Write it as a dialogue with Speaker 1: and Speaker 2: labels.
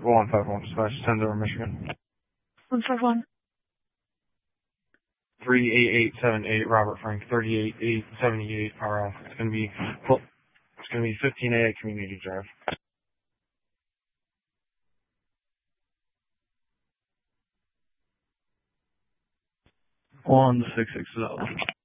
Speaker 1: 151 dispatch, 10 Michigan.
Speaker 2: 151.
Speaker 1: 38878 Robert Frank, 38878 RF. It's gonna be 15A Community Drive.
Speaker 3: 1660.